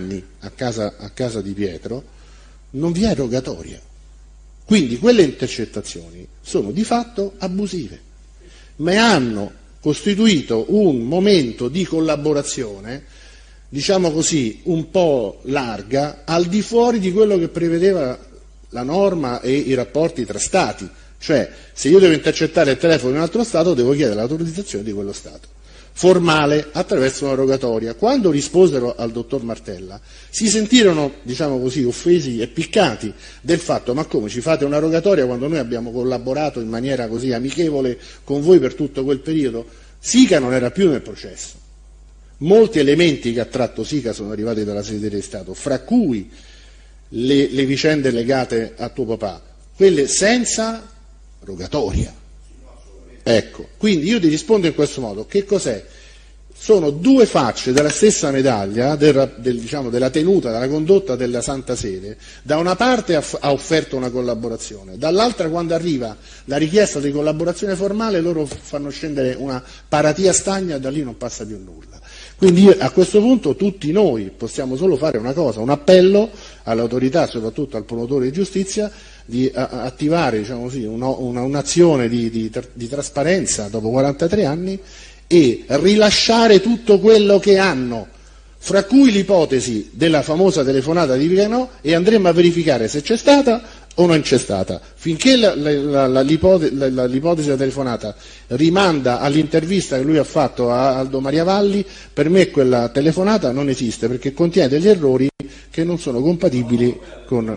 a casa di Pietro, non vi è rogatoria. Quindi quelle intercettazioni sono di fatto abusive, ma hanno costituito un momento di collaborazione, diciamo così, un po' larga, al di fuori di quello che prevedeva la norma e i rapporti tra Stati. Cioè, se io devo intercettare il telefono di un altro Stato, devo chiedere l'autorizzazione di quello Stato, formale, attraverso una rogatoria. Quando risposero al dottor Martella, si sentirono, diciamo così, offesi e piccati del fatto: ma come, ci fate una rogatoria quando noi abbiamo collaborato in maniera così amichevole con voi per tutto quel periodo? Sica non era più nel processo. Molti elementi che ha tratto Sica sono arrivati dalla Segreteria di Stato, fra cui le vicende legate a tuo papà, quelle senza rogatoria. Ecco, quindi io ti rispondo in questo modo: che cos'è? Sono due facce della stessa medaglia della tenuta, della condotta della Santa Sede. Da una parte ha offerto una collaborazione, dall'altra, quando arriva la richiesta di collaborazione formale, loro fanno scendere una paratia stagna e da lì non passa più nulla. Quindi a questo punto tutti noi possiamo solo fare una cosa, un appello all'autorità, soprattutto al promotore di giustizia, di attivare, diciamo così, un'azione di trasparenza dopo 43 anni e rilasciare tutto quello che hanno, fra cui l'ipotesi della famosa telefonata di Viganò, e andremo a verificare se c'è stata o non c'è stata. Finché l'ipotesi della telefonata rimanda all'intervista che lui ha fatto a Aldo Mariavalli, per me quella telefonata non esiste, perché contiene degli errori che non sono compatibili con...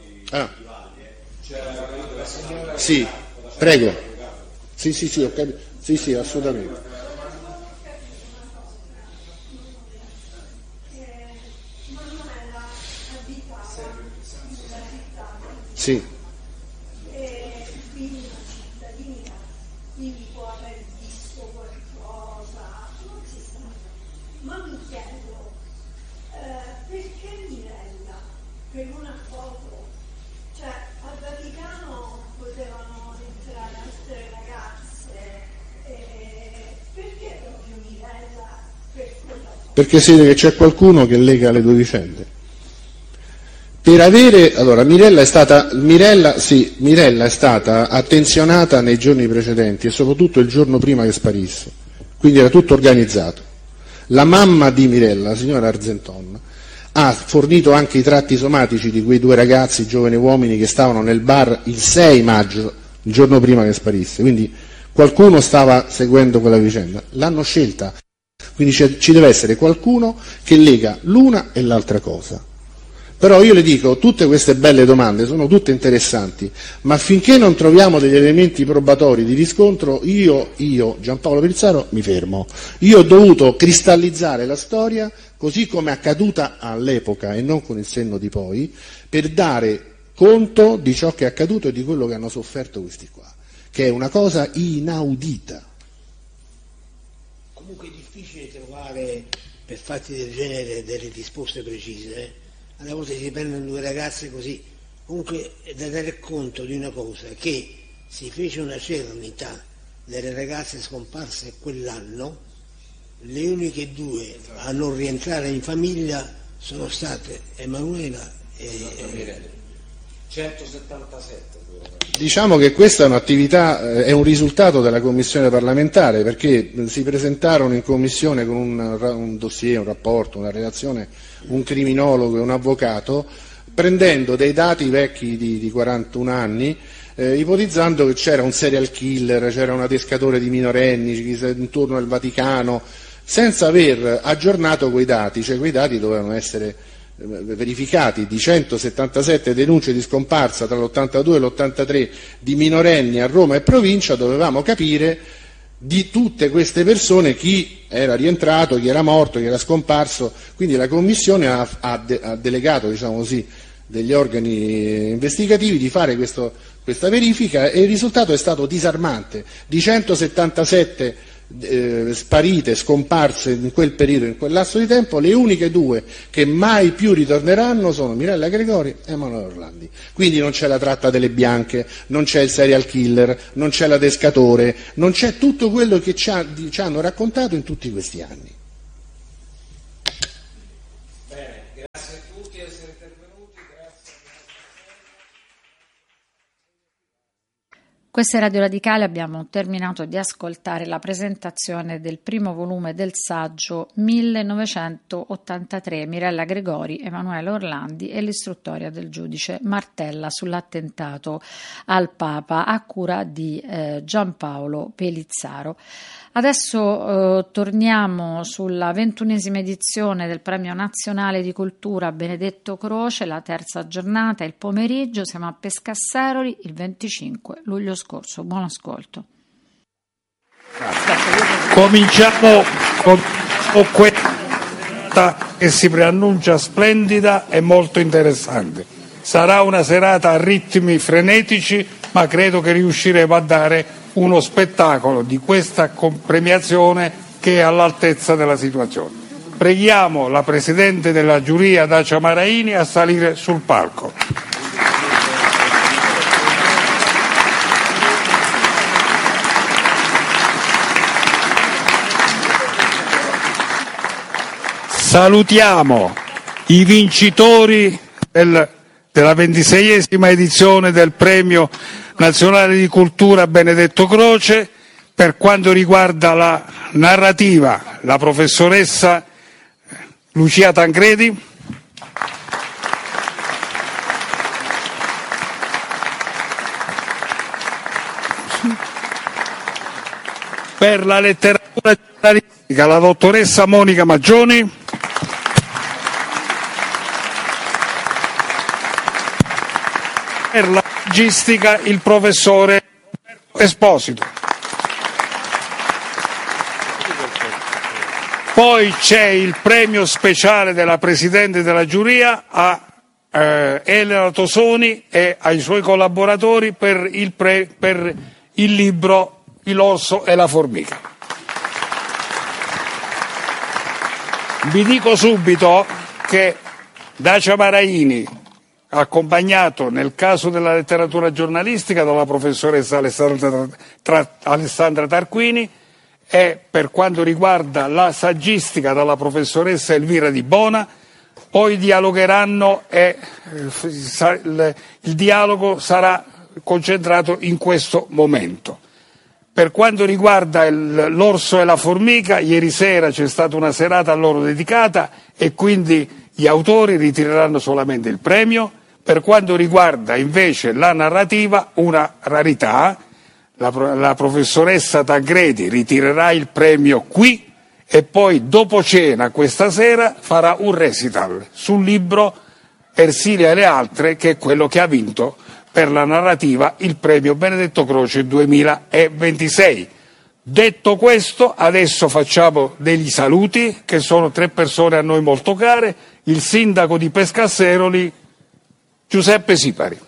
Sì, prego. Sì, ho capito. Sì, assolutamente. Sì. Quindi una cittadina, quindi può aver visto qualcosa, non si sa. Ma mi chiedo, perché Mirella, per una foto, cioè al Vaticano potevano entrare altre ragazze, perché proprio Mirella per quella foto? Perché si vede che c'è qualcuno che lega le due vicende. Allora, Mirella è stata attenzionata nei giorni precedenti e soprattutto il giorno prima che sparisse, quindi era tutto organizzato. La mamma di Mirella, la signora Argenton, ha fornito anche i tratti somatici di quei due ragazzi, giovani uomini, che stavano nel bar il 6 maggio, il giorno prima che sparisse, quindi qualcuno stava seguendo quella vicenda. L'hanno scelta, quindi ci deve essere qualcuno che lega l'una e l'altra cosa. Però io le dico, tutte queste belle domande sono tutte interessanti, ma finché non troviamo degli elementi probatori di riscontro, io Giampaolo Pizzaro, mi fermo. Io ho dovuto cristallizzare la storia così come è accaduta all'epoca e non con il senno di poi, per dare conto di ciò che è accaduto e di quello che hanno sofferto questi qua, che è una cosa inaudita. Comunque è difficile trovare per fatti del genere delle risposte precise, Alle volte si prendono due ragazze così. Comunque è da dare conto di una cosa, che si fece una cernita delle ragazze scomparse quell'anno, le uniche due a non rientrare in famiglia sono state Emanuela e Mirella. 177. Diciamo che questa è un'attività, è un risultato della commissione parlamentare, perché si presentarono in commissione con un dossier, un rapporto, una relazione, un criminologo e un avvocato, prendendo dei dati vecchi di 41 anni, ipotizzando che c'era un serial killer, c'era un adescatore di minorenni intorno al Vaticano, senza aver aggiornato quei dati, cioè quei dati dovevano essere verificati. Di 177 denunce di scomparsa tra l'82 e l'83 di minorenni a Roma e provincia, dovevamo capire di tutte queste persone chi era rientrato, chi era morto, chi era scomparso. Quindi la Commissione ha delegato, diciamo così, degli organi investigativi di fare questa verifica, e il risultato è stato disarmante. Di 177 sparite, scomparse in quel periodo, in quel lasso di tempo, le uniche due che mai più ritorneranno sono Mirella Gregori e Emanuele Orlandi. Quindi non c'è la tratta delle bianche, non c'è il serial killer, non c'è l'adescatore, non c'è tutto quello che ci hanno raccontato in tutti questi anni. Questa è Radio Radicale, abbiamo terminato di ascoltare la presentazione del primo volume del saggio 1983, Mirella Gregori, Emanuele Orlandi e l'istruttoria del giudice Martella sull'attentato al Papa, a cura di Giampaolo Pelizzaro. Adesso torniamo sulla 21esima edizione del Premio Nazionale di Cultura Benedetto Croce, la terza giornata, il pomeriggio. Siamo a Pescasseroli il 25 luglio scorso. Buon ascolto. Cominciamo con questa che si preannuncia splendida e molto interessante. Sarà una serata a ritmi frenetici, ma credo che riusciremo a dare uno spettacolo di questa premiazione che è all'altezza della situazione. Preghiamo la Presidente della giuria Dacia Maraini a salire sul palco. Salutiamo i vincitori della 26esima edizione del Premio Nazionale di Cultura Benedetto Croce. Per quanto riguarda la narrativa, la professoressa Lucia Tancredi. Per la letteratura giornalistica, la dottoressa Monica Maggioni. Per la logistica, il professore Esposito. Poi c'è il premio speciale della Presidente della giuria a Elena Tosoni e ai suoi collaboratori per il libro L'orso e la formica. Vi dico subito che Dacia Maraini, accompagnato nel caso della letteratura giornalistica dalla professoressa Alessandra Tarquini, e per quanto riguarda la saggistica dalla professoressa Elvira Di Bona, poi dialogheranno e il dialogo sarà concentrato in questo momento. Per quanto riguarda l'orso e la formica, ieri sera c'è stata una serata a loro dedicata e quindi gli autori ritireranno solamente il premio. Per quanto riguarda invece la narrativa, una rarità, la professoressa Tancredi ritirerà il premio qui e poi dopo cena questa sera farà un recital sul libro Ersilia e le altre, che è quello che ha vinto per la narrativa il premio Benedetto Croce 2026. Detto questo, adesso facciamo degli saluti, che sono 3 persone a noi molto care: il sindaco di Pescasseroli, Giuseppe Sipari.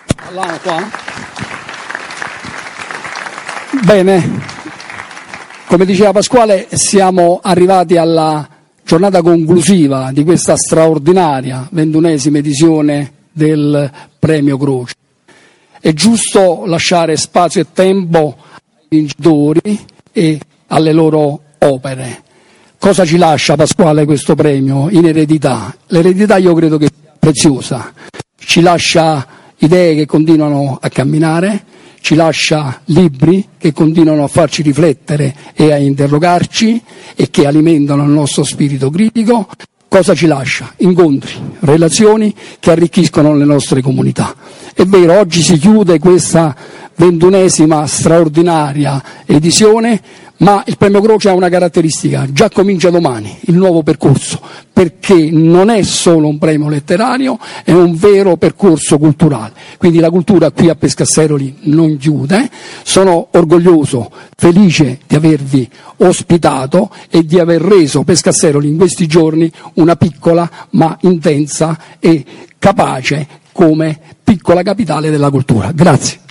Bene, come diceva Pasquale, siamo arrivati alla giornata conclusiva di questa straordinaria 21esima edizione del Premio Croce. È giusto lasciare spazio e tempo ai vincitori e alle loro opere. Cosa ci lascia, Pasquale, questo premio in eredità? L'eredità io credo che sia preziosa, ci lascia idee che continuano a camminare, ci lascia libri che continuano a farci riflettere e a interrogarci e che alimentano il nostro spirito critico. Cosa ci lascia? Incontri, relazioni che arricchiscono le nostre comunità. È vero, oggi si chiude questa 21esima straordinaria edizione, ma il Premio Croce ha una caratteristica: già comincia domani il nuovo percorso, perché non è solo un premio letterario, è un vero percorso culturale. Quindi la cultura qui a Pescasseroli non chiude. Sono orgoglioso, felice di avervi ospitato e di aver reso Pescasseroli in questi giorni una piccola ma intensa e capace come piccola capitale della cultura. Grazie.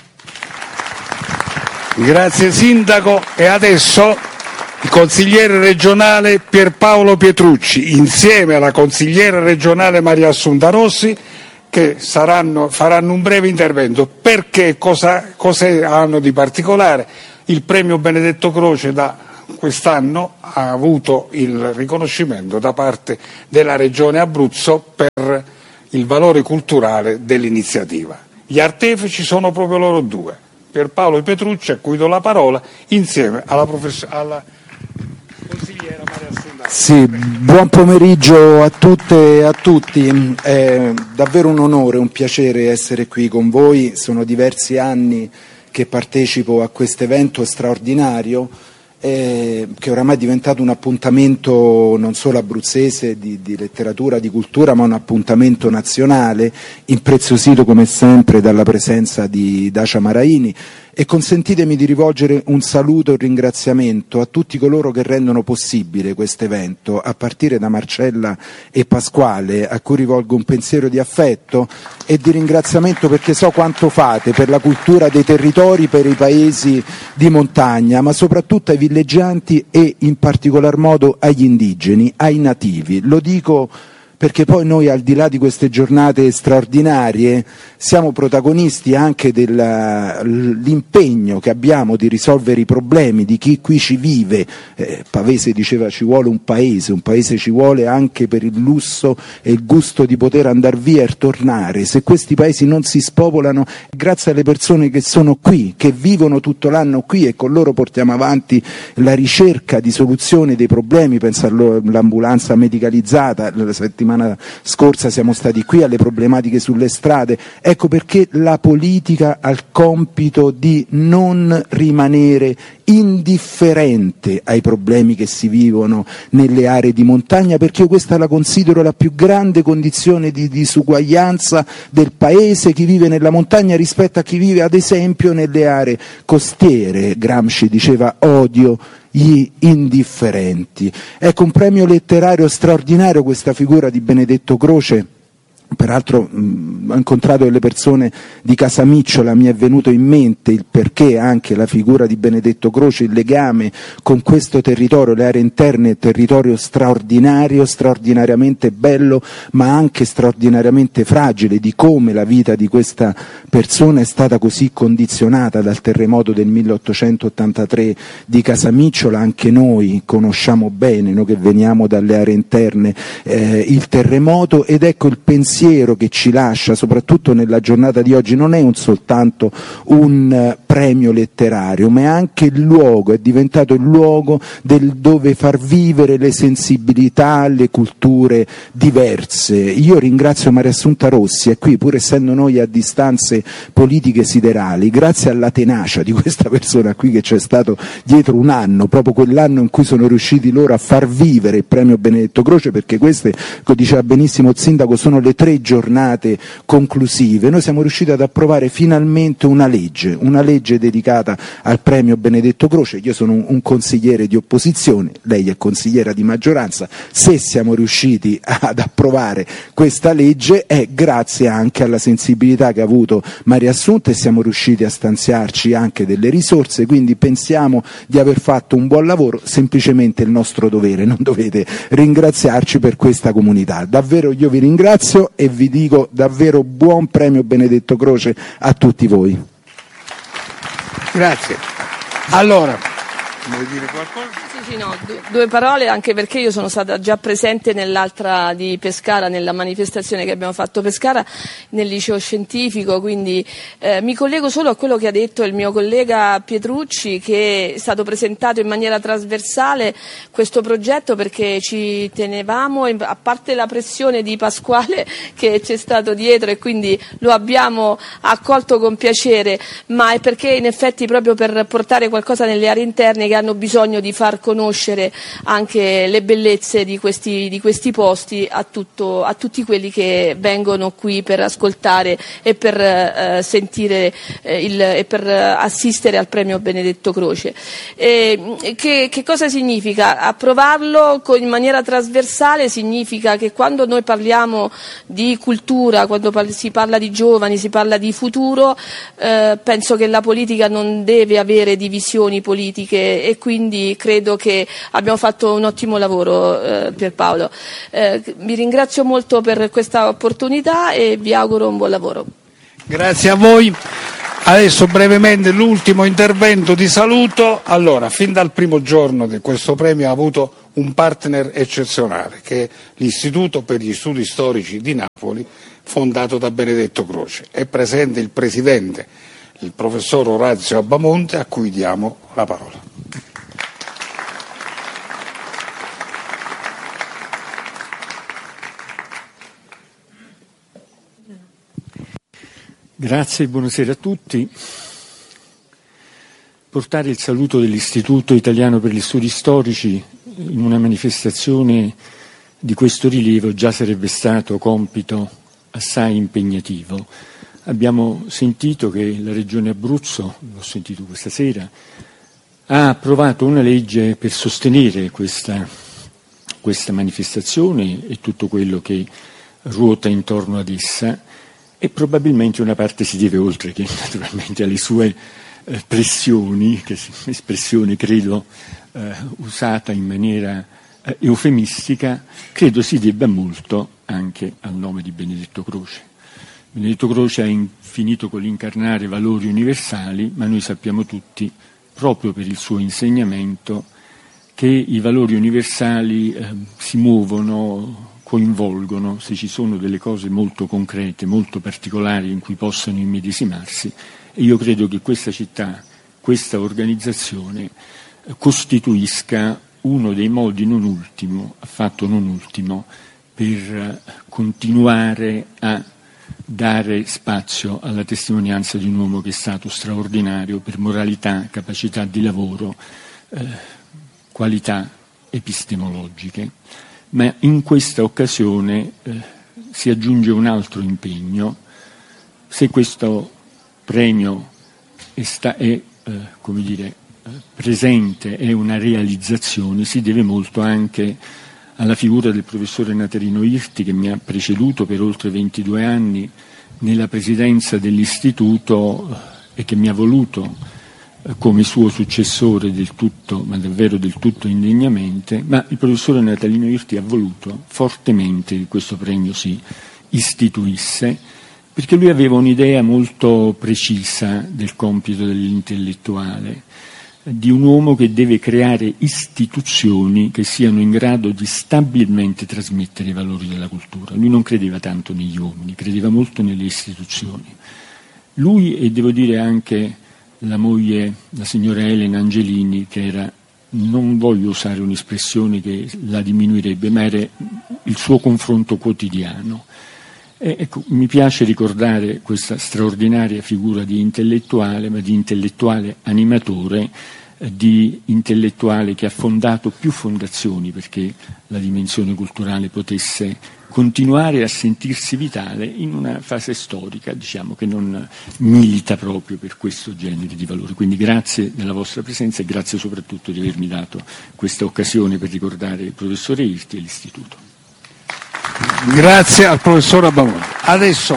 Grazie Sindaco, e adesso il consigliere regionale Pierpaolo Pietrucci insieme alla consigliera regionale Maria Assunta Rossi, che faranno un breve intervento. Perché cosa hanno di particolare? Il premio Benedetto Croce da quest'anno ha avuto il riconoscimento da parte della Regione Abruzzo per il valore culturale dell'iniziativa. Gli artefici sono proprio loro due. Pierpaolo Petrucci, a cui do la parola, insieme alla consigliera Maria Assunta. Sì, buon pomeriggio a tutte e a tutti. È davvero un onore, un piacere essere qui con voi. Sono diversi anni che partecipo a questo evento straordinario, che oramai è diventato un appuntamento non solo abruzzese di letteratura, di cultura, ma un appuntamento nazionale, impreziosito come sempre dalla presenza di Dacia Maraini. E consentitemi di rivolgere un saluto e un ringraziamento a tutti coloro che rendono possibile questo evento, a partire da Marcella e Pasquale, a cui rivolgo un pensiero di affetto e di ringraziamento perché so quanto fate per la cultura dei territori, per i paesi di montagna, ma soprattutto ai villeggianti e in particolar modo agli indigeni, ai nativi. Lo dico perché poi noi, al di là di queste giornate straordinarie, siamo protagonisti anche dell'impegno che abbiamo di risolvere i problemi di chi qui ci vive. Pavese diceva ci vuole un paese ci vuole anche per il lusso e il gusto di poter andare via e tornare. Se questi paesi non si spopolano, grazie alle persone che sono qui, che vivono tutto l'anno qui, e con loro portiamo avanti la ricerca di soluzione dei problemi. Penso all'ambulanza medicalizzata, la settimana scorsa siamo stati qui, alle problematiche sulle strade. Ecco perché la politica ha il compito di non rimanere indifferente ai problemi che si vivono nelle aree di montagna, perché io questa la considero la più grande condizione di disuguaglianza del paese, chi vive nella montagna rispetto a chi vive ad esempio nelle aree costiere. Gramsci diceva odio gli indifferenti. Ecco, un premio letterario straordinario questa figura di Benedetto Croce. Peraltro ho incontrato delle persone di Casamicciola, mi è venuto in mente il perché anche la figura di Benedetto Croce, il legame con questo territorio, le aree interne, territorio straordinario, straordinariamente bello, ma anche straordinariamente fragile, di come la vita di questa persona è stata così condizionata dal terremoto del 1883 di Casamicciola. Anche noi conosciamo bene, noi che veniamo dalle aree interne, il terremoto, ed ecco il pensiero che ci lascia, soprattutto nella giornata di oggi, non è soltanto un premio letterario, ma è anche il luogo, è diventato il luogo dove far vivere le sensibilità, le culture diverse. Io ringrazio Maria Assunta Rossi, è qui pur essendo noi a distanze politiche siderali, grazie alla tenacia di questa persona qui che c'è stato dietro un anno, proprio quell'anno in cui sono riusciti loro a far vivere il premio Benedetto Croce, perché queste, come diceva benissimo il sindaco, sono le 3 giornate conclusive. Noi siamo riusciti ad approvare finalmente una legge dedicata al premio Benedetto Croce. Io sono un consigliere di opposizione, lei è consigliera di maggioranza. Se siamo riusciti ad approvare questa legge è grazie anche alla sensibilità che ha avuto Maria Assunta, e siamo riusciti a stanziarci anche delle risorse, quindi pensiamo di aver fatto un buon lavoro, semplicemente il nostro dovere, non dovete ringraziarci per questa comunità. Davvero io vi ringrazio e vi dico davvero buon premio Benedetto Croce a tutti voi. Grazie. Allora, vuoi dire qualcosa? Sì, no, due parole, anche perché io sono stata già presente nell'altra di Pescara, nella manifestazione che abbiamo fatto a Pescara, nel liceo scientifico, quindi mi collego solo a quello che ha detto il mio collega Petrucci, che è stato presentato in maniera trasversale questo progetto perché ci tenevamo, a parte la pressione di Pasquale che c'è stato dietro, e quindi lo abbiamo accolto con piacere, ma è perché in effetti proprio per portare qualcosa nelle aree interne che hanno bisogno di far conoscere anche le bellezze di questi posti a tutti quelli che vengono qui per ascoltare e per sentire e per assistere al premio Benedetto Croce. Che cosa significa? Approvarlo in maniera trasversale significa che quando noi parliamo di cultura, quando si parla di giovani, si parla di futuro, penso che la politica non deve avere divisioni politiche, e quindi credo che abbiamo fatto un ottimo lavoro, Pierpaolo. Vi ringrazio molto per questa opportunità e vi auguro un buon lavoro. Grazie a voi. Adesso brevemente l'ultimo intervento di saluto. Allora, fin dal primo giorno di questo premio ha avuto un partner eccezionale, che è l'Istituto per gli Studi Storici di Napoli, fondato da Benedetto Croce. È presente il presidente il professor Orazio Abamonte, a cui diamo la parola. Grazie e buonasera a tutti. Portare il saluto dell'Istituto Italiano per gli Studi Storici in una manifestazione di questo rilievo già sarebbe stato compito assai impegnativo. Abbiamo sentito che la Regione Abruzzo, l'ho sentito questa sera, ha approvato una legge per sostenere questa manifestazione e tutto quello che ruota intorno ad essa, e probabilmente una parte si deve, oltre che naturalmente alle sue pressioni, che espressione credo usata in maniera eufemistica, credo si debba molto anche al nome di Benedetto Croce. Benedetto Croce ha finito con l'incarnare valori universali, ma noi sappiamo tutti, proprio per il suo insegnamento, che i valori universali si muovono, coinvolgono, se ci sono delle cose molto concrete, molto particolari in cui possano immedesimarsi, e io credo che questa città, questa organizzazione costituisca uno dei modi non ultimo, affatto non ultimo, per continuare a dare spazio alla testimonianza di un uomo che è stato straordinario per moralità, capacità di lavoro, qualità epistemologiche. Ma in questa occasione si aggiunge un altro impegno. Se questo premio è presente, è una realizzazione, si deve molto anche alla figura del professore Natalino Irti, che mi ha preceduto per oltre 22 anni nella presidenza dell'istituto e che mi ha voluto come suo successore del tutto, ma davvero del tutto indegnamente, ma il professore Natalino Irti ha voluto fortemente che questo premio si istituisse, perché lui aveva un'idea molto precisa del compito dell'intellettuale, di un uomo che deve creare istituzioni che siano in grado di stabilmente trasmettere i valori della cultura. Lui non credeva tanto negli uomini, credeva molto nelle istituzioni. Lui, e devo dire anche la moglie, la signora Elena Angelini, che era, non voglio usare un'espressione che la diminuirebbe, ma era il suo confronto quotidiano. Ecco, mi piace ricordare questa straordinaria figura di intellettuale, ma di intellettuale animatore, di intellettuale che ha fondato più fondazioni perché la dimensione culturale potesse continuare a sentirsi vitale in una fase storica, diciamo, che non milita proprio per questo genere di valori. Quindi grazie della vostra presenza e grazie soprattutto di avermi dato questa occasione per ricordare il professore Irti e l'Istituto. Grazie al professor Abamonte. Adesso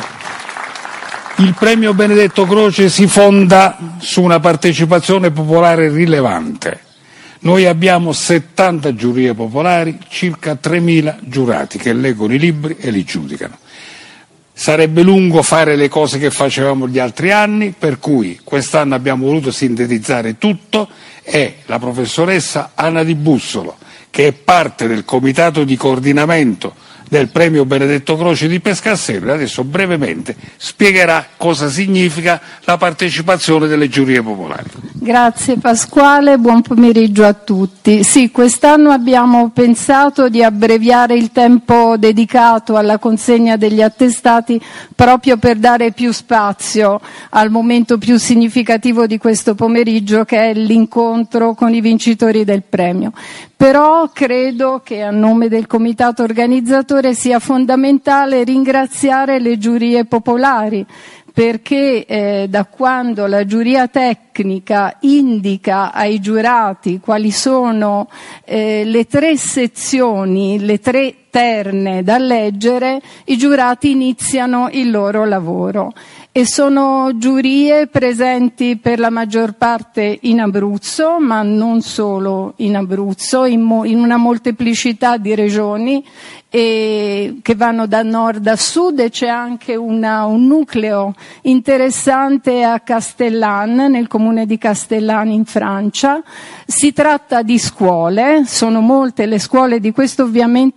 il premio Benedetto Croce si fonda su una partecipazione popolare rilevante. Noi abbiamo 70 giurie popolari, circa 3.000 giurati che leggono i libri e li giudicano. Sarebbe lungo fare le cose che facevamo gli altri anni, per cui quest'anno abbiamo voluto sintetizzare tutto, e la professoressa Anna Di Bussolo, che è parte del comitato di coordinamento del premio Benedetto Croce di Pescasseroli, adesso brevemente spiegherà cosa significa la partecipazione delle giurie popolari. Grazie Pasquale, buon pomeriggio a tutti. Sì, quest'anno abbiamo pensato di abbreviare il tempo dedicato alla consegna degli attestati proprio per dare più spazio al momento più significativo di questo pomeriggio, che è l'incontro con i vincitori del premio. Però credo che a nome del comitato organizzatore sia fondamentale ringraziare le giurie popolari, perché da quando la giuria tecnica indica ai giurati quali sono le 3 sezioni, le 3 terne da leggere, i giurati iniziano il loro lavoro. E sono giurie presenti per la maggior parte in Abruzzo, ma non solo in Abruzzo, in una molteplicità di regioni che vanno da nord a sud, e c'è anche un nucleo interessante a Castellane, nel comune di Castellane in Francia. Si tratta di scuole, sono molte le scuole di questo, ovviamente si ha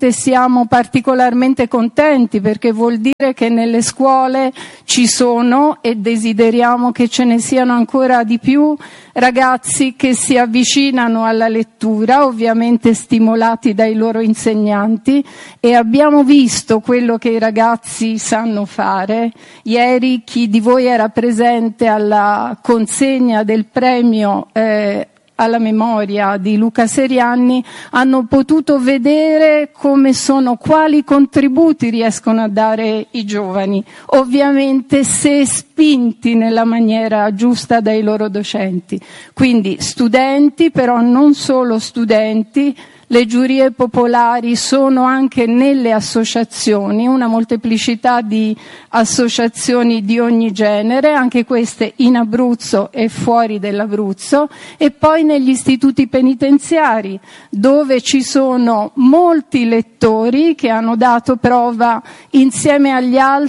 siamo particolarmente contenti perché vuol dire che nelle scuole ci sono, e desideriamo che ce ne siano ancora di più, ragazzi che si avvicinano alla lettura, ovviamente stimolati dai loro insegnanti, e abbiamo visto quello che i ragazzi sanno fare. Ieri chi di voi era presente alla consegna del premio alla memoria di Luca Serianni hanno potuto vedere quali contributi riescono a dare i giovani, ovviamente se spinti nella maniera giusta dai loro docenti. Quindi studenti, però non solo studenti. Le giurie popolari sono anche nelle associazioni, una molteplicità di associazioni di ogni genere, anche queste in Abruzzo e fuori dell'Abruzzo, e poi negli istituti penitenziari, dove ci sono molti lettori che hanno dato prova insieme a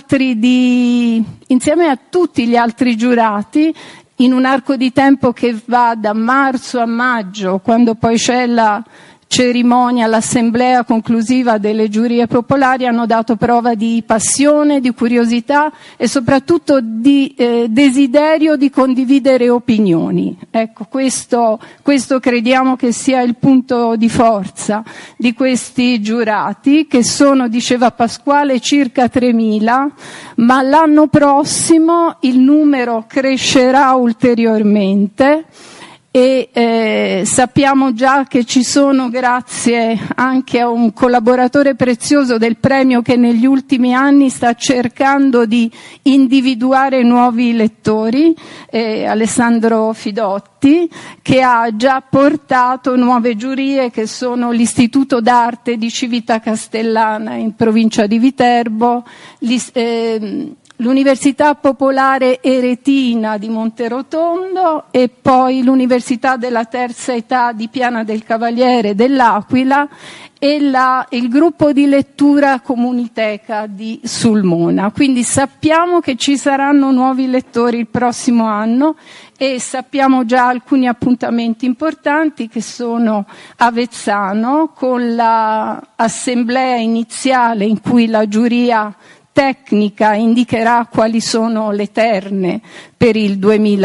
tutti gli altri giurati, in un arco di tempo che va da marzo a maggio, quando poi c'è la cerimonia, l'assemblea conclusiva delle giurie popolari, hanno dato prova di passione, di curiosità e soprattutto di desiderio di condividere opinioni. Ecco, questo crediamo che sia il punto di forza di questi giurati, che sono, diceva Pasquale, circa 3.000, ma l'anno prossimo il numero crescerà ulteriormente. E sappiamo già che ci sono, grazie anche a un collaboratore prezioso del premio che negli ultimi anni sta cercando di individuare nuovi lettori, Alessandro Fidotti, che ha già portato nuove giurie che sono l'Istituto d'Arte di Civita Castellana in provincia di Viterbo, l'Università Popolare Eretina di Monterotondo e poi l'Università della Terza Età di Piana del Cavaliere dell'Aquila e il gruppo di lettura Comuniteca di Sulmona. Quindi sappiamo che ci saranno nuovi lettori il prossimo anno e sappiamo già alcuni appuntamenti importanti che sono a Vezzano con l'assemblea iniziale in cui la giuria tecnica indicherà quali sono le terne per il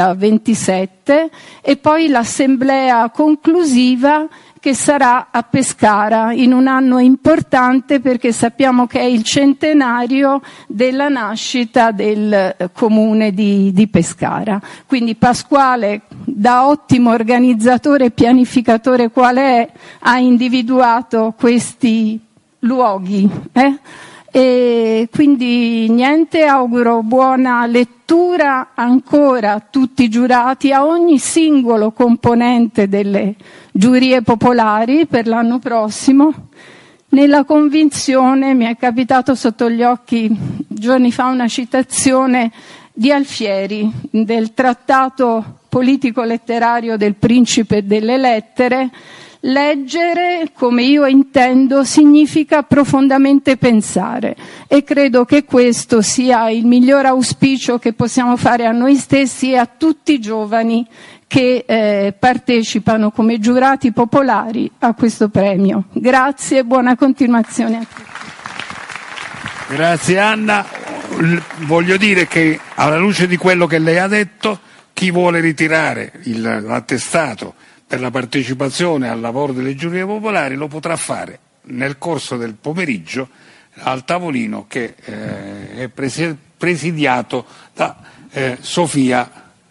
2027 e poi l'assemblea conclusiva che sarà a Pescara in un anno importante perché sappiamo che è il centenario della nascita del comune di Pescara. Quindi Pasquale, da ottimo organizzatore e pianificatore quale è, ha individuato questi luoghi. E quindi niente, auguro buona lettura ancora a tutti i giurati, a ogni singolo componente delle giurie popolari per l'anno prossimo, nella convinzione, mi è capitato sotto gli occhi giorni fa una citazione di Alfieri del trattato politico-letterario del Principe delle Lettere. Leggere, come io intendo, significa profondamente pensare e credo che questo sia il miglior auspicio che possiamo fare a noi stessi e a tutti i giovani che partecipano come giurati popolari a questo premio. Grazie e buona continuazione a tutti. Grazie Anna. Voglio dire che alla luce di quello che lei ha detto, chi vuole ritirare l'attestato per la partecipazione al lavoro delle giurie popolari lo potrà fare nel corso del pomeriggio al tavolino che è presidiato da Sofia,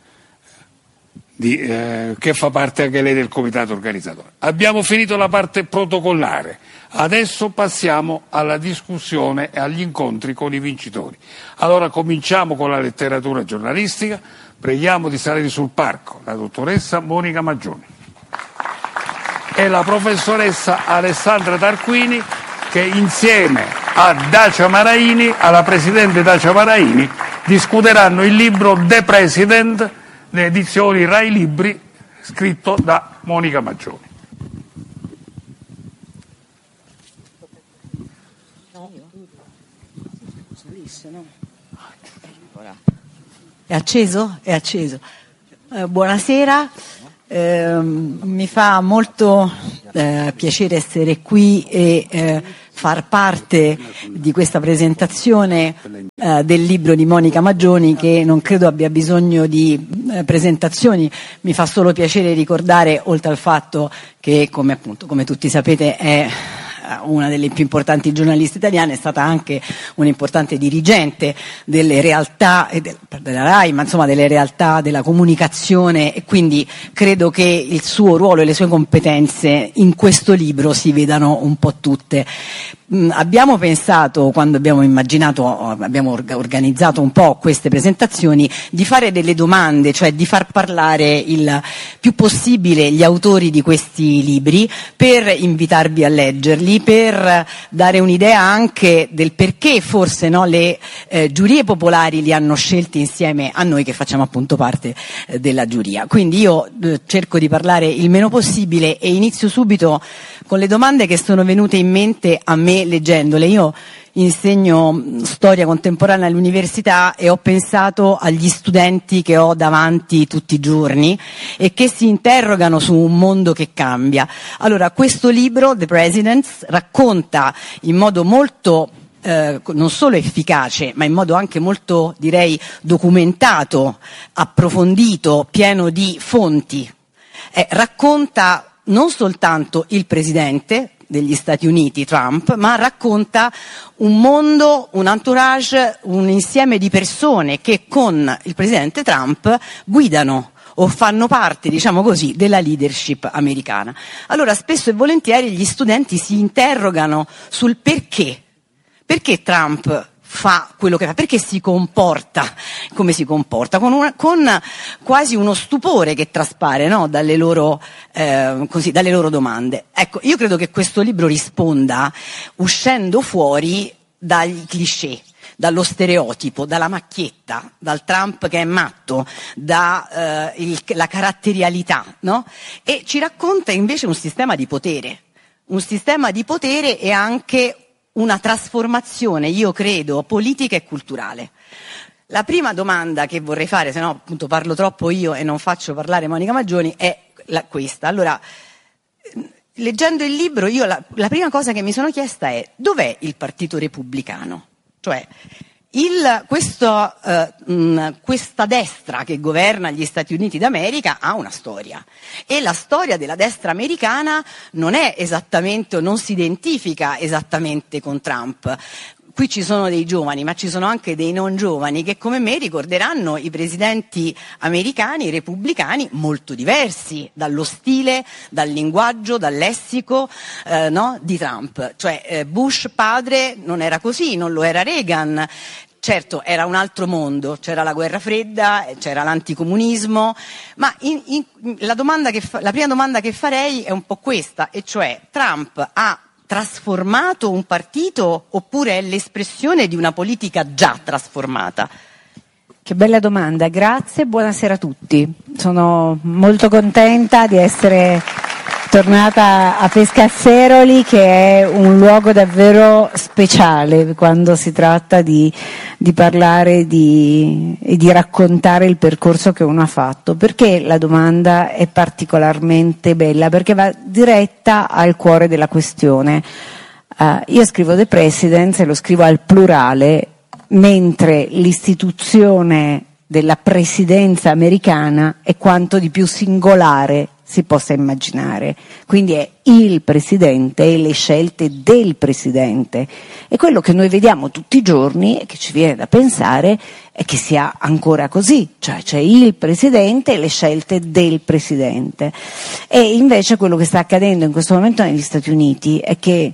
che fa parte anche lei del comitato organizzatore. Abbiamo finito la parte protocollare, adesso passiamo alla discussione e agli incontri con i vincitori. Allora cominciamo con la letteratura giornalistica, preghiamo di salire sul palco la dottoressa Monica Maggioni e la professoressa Alessandra Tarquini, che insieme a Dacia Maraini, alla presidente Dacia Maraini, discuteranno il libro The President, le edizioni Rai Libri, scritto da Monica Maggioni. È acceso? È acceso. Buonasera. Mi fa molto piacere essere qui e far parte di questa presentazione del libro di Monica Maggioni, che non credo abbia bisogno di presentazioni. Mi fa solo piacere ricordare, oltre al fatto che, come tutti sapete, è una delle più importanti giornaliste italiane, è stata anche un'importante dirigente delle realtà della RAI, ma insomma delle realtà della comunicazione, e quindi credo che il suo ruolo e le sue competenze in questo libro si vedano un po' tutte. Abbiamo pensato, quando abbiamo organizzato un po' queste presentazioni, di fare delle domande, cioè di far parlare il più possibile gli autori di questi libri, per invitarvi a leggerli, per dare un'idea anche del perché forse le giurie popolari li hanno scelti insieme a noi che facciamo appunto parte della giuria. Quindi io cerco di parlare il meno possibile e inizio subito con le domande che sono venute in mente a me leggendole. Io insegno storia contemporanea all'università e ho pensato agli studenti che ho davanti tutti i giorni e che si interrogano su un mondo che cambia. Allora, questo libro, The Presidents, racconta in modo molto non solo efficace, ma in modo anche molto, direi, documentato, approfondito, pieno di fonti. Racconta non soltanto il presidente degli Stati Uniti, Trump, ma racconta un mondo, un entourage, un insieme di persone che con il presidente Trump guidano o fanno parte, diciamo così, della leadership americana. Allora, spesso e volentieri gli studenti si interrogano sul perché Trump fa quello che fa, perché si comporta come si comporta, con quasi uno stupore che traspare, no? dalle loro domande. Ecco, io credo che questo libro risponda uscendo fuori dagli cliché, dallo stereotipo, dalla macchietta, dal Trump che è matto, la caratterialità, no? E ci racconta invece un sistema di potere e anche una trasformazione, io credo, politica e culturale. La prima domanda che vorrei fare, se no appunto parlo troppo io e non faccio parlare Monica Maggioni, è questa. Allora, leggendo il libro, io la prima cosa che mi sono chiesta è: dov'è il Partito Repubblicano? Cioè, questa destra che governa gli Stati Uniti d'America ha una storia, e la storia della destra americana non è esattamente, o non si identifica esattamente con Trump. Qui ci sono dei giovani, ma ci sono anche dei non giovani che come me ricorderanno i presidenti americani, i repubblicani, molto diversi dallo stile, dal linguaggio, dal lessico di Trump. Cioè Bush padre non era così, non lo era Reagan. Certo, era un altro mondo, c'era la guerra fredda, c'era l'anticomunismo, ma la prima domanda che farei è un po' questa, e cioè: Trump ha trasformato un partito oppure è l'espressione di una politica già trasformata? Che bella domanda, grazie, buonasera a tutti. Sono molto contenta di essere tornata a Pescasseroli, che è un luogo davvero speciale quando si tratta di parlare e di raccontare il percorso che uno ha fatto. Perché la domanda è particolarmente bella? Perché va diretta al cuore della questione. Io scrivo The Presidents e lo scrivo al plurale, mentre l'istituzione della presidenza americana è quanto di più singolare si possa immaginare. Quindi è il presidente e le scelte del presidente. E quello che noi vediamo tutti i giorni e che ci viene da pensare è che sia ancora così, cioè c'è il presidente e le scelte del presidente. E invece quello che sta accadendo in questo momento negli Stati Uniti è che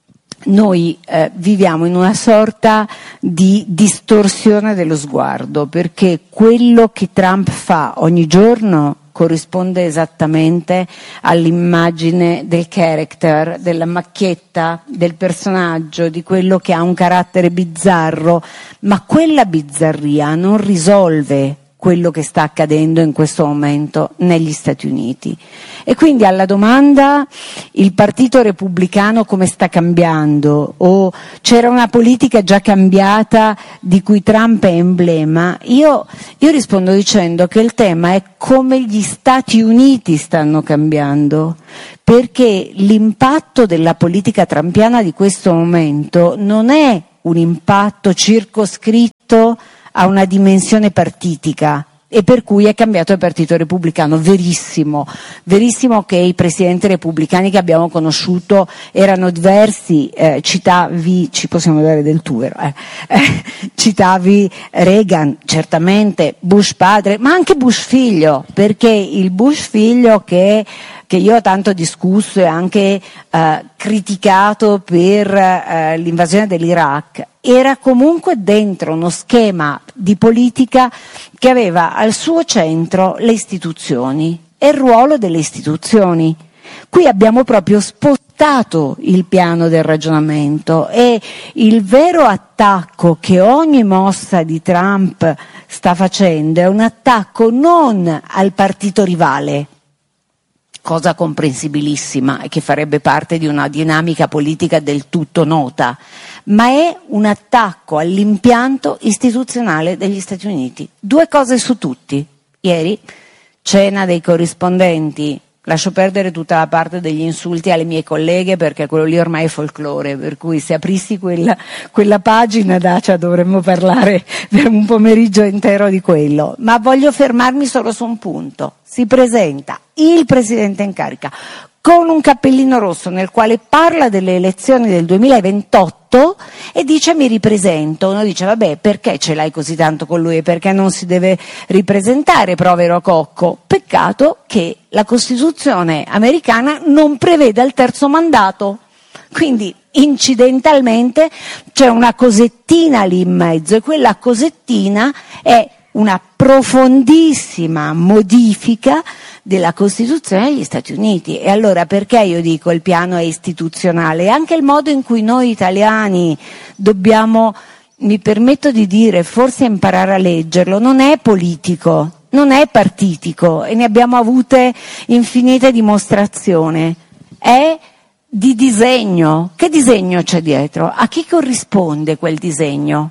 noi viviamo in una sorta di distorsione dello sguardo, perché quello che Trump fa ogni giorno corrisponde esattamente all'immagine del character, della macchietta, del personaggio, di quello che ha un carattere bizzarro, ma quella bizzarria non risolve quello che sta accadendo in questo momento negli Stati Uniti. E quindi alla domanda il Partito Repubblicano come sta cambiando o c'era una politica già cambiata di cui Trump è emblema, io rispondo dicendo che il tema è come gli Stati Uniti stanno cambiando, perché l'impatto della politica trumpiana di questo momento non è un impatto circoscritto a una dimensione partitica e per cui è cambiato il Partito Repubblicano. Verissimo che i presidenti repubblicani che abbiamo conosciuto erano diversi, citavi, ci possiamo dare del tu, vero? Citavi Reagan, certamente, Bush padre, ma anche Bush figlio, perché il Bush figlio che io ho tanto discusso e anche criticato per l'invasione dell'Iraq, era comunque dentro uno schema di politica che aveva al suo centro le istituzioni e il ruolo delle istituzioni. Qui abbiamo proprio spostato il piano del ragionamento e il vero attacco che ogni mossa di Trump sta facendo è un attacco non al partito rivale, cosa comprensibilissima e che farebbe parte di una dinamica politica del tutto nota, ma è un attacco all'impianto istituzionale degli Stati Uniti. 2 cose su tutti. Ieri, cena dei corrispondenti, lascio perdere tutta la parte degli insulti alle mie colleghe perché quello lì ormai è folklore, per cui se aprissi quella pagina, Dacia, dovremmo parlare per un pomeriggio intero di quello, ma voglio fermarmi solo su un punto. Si presenta il presidente in carica con un cappellino rosso nel quale parla delle elezioni del 2028 e dice mi ripresento. Uno dice vabbè, perché ce l'hai così tanto con lui e perché non si deve ripresentare, povero cocco? Peccato che la Costituzione americana non preveda il terzo mandato, quindi incidentalmente c'è una cosettina lì in mezzo e quella cosettina è una profondissima modifica della Costituzione degli Stati Uniti. E allora perché io dico il piano è istituzionale? Anche il modo in cui noi italiani dobbiamo, mi permetto di dire, forse imparare a leggerlo, non è politico, non è partitico e ne abbiamo avute infinite dimostrazioni, è di disegno. Che disegno c'è dietro? A chi corrisponde quel disegno?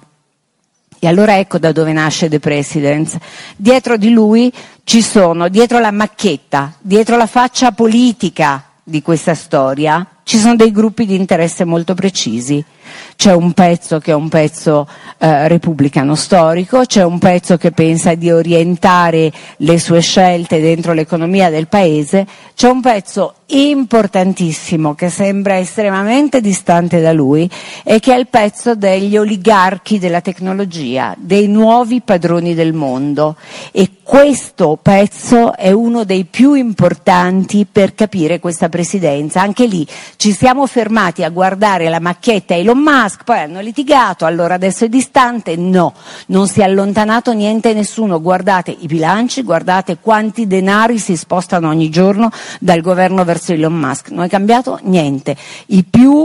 E allora ecco da dove nasce The Presidents. Dietro di lui ci sono, dietro la macchietta, dietro la faccia politica di questa storia, ci sono dei gruppi di interesse molto precisi. C'è un pezzo che è un pezzo repubblicano storico, c'è un pezzo che pensa di orientare le sue scelte dentro l'economia del paese, c'è un pezzo importantissimo che sembra estremamente distante da lui e che è il pezzo degli oligarchi della tecnologia, dei nuovi padroni del mondo, e questo pezzo è uno dei più importanti per capire questa presidenza. Anche lì ci siamo fermati a guardare la macchietta Elon Musk, poi hanno litigato, allora adesso è distante. No, non si è allontanato niente e nessuno. Guardate i bilanci, guardate quanti denari si spostano ogni giorno dal governo verso Elon Musk. Non è cambiato niente. I più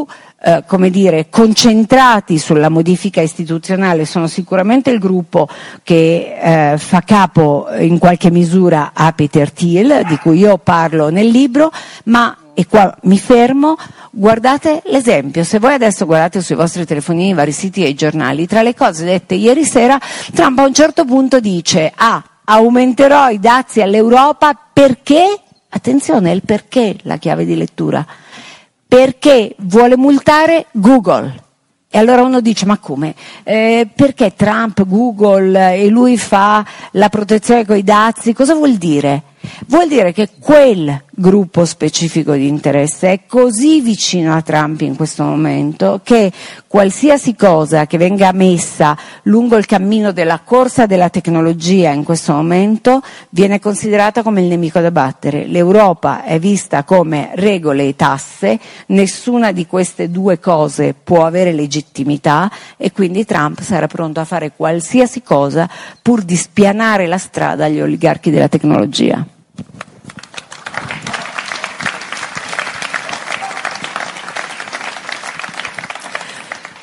concentrati sulla modifica istituzionale sono sicuramente il gruppo che fa capo in qualche misura a Peter Thiel, di cui io parlo nel libro, ma, e qua mi fermo, guardate l'esempio. Se voi adesso guardate sui vostri telefonini i vari siti e i giornali, tra le cose dette ieri sera, Trump a un certo punto dice aumenterò i dazi all'Europa perché, attenzione, è il perché la chiave di lettura, perché vuole multare Google. E allora uno dice, ma come? Perché Trump, Google e lui fa la protezione coi dazi? Cosa vuol dire? Vuol dire che quel gruppo specifico di interesse è così vicino a Trump in questo momento che qualsiasi cosa che venga messa lungo il cammino della corsa della tecnologia in questo momento viene considerata come il nemico da battere. L'Europa è vista come regole e tasse, nessuna di queste due cose può avere legittimità e quindi Trump sarà pronto a fare qualsiasi cosa pur di spianare la strada agli oligarchi della tecnologia.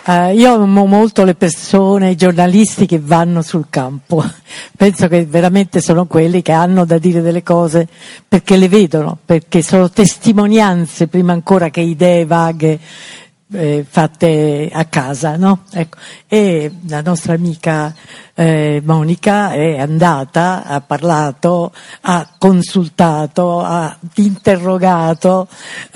Io amo molto le persone, i giornalisti che vanno sul campo. Penso che veramente sono quelli che hanno da dire delle cose perché le vedono, perché sono testimonianze prima ancora che idee vaghe fatte a casa, no? Ecco. E la nostra amica Monica è andata, ha parlato, ha consultato, ha interrogato,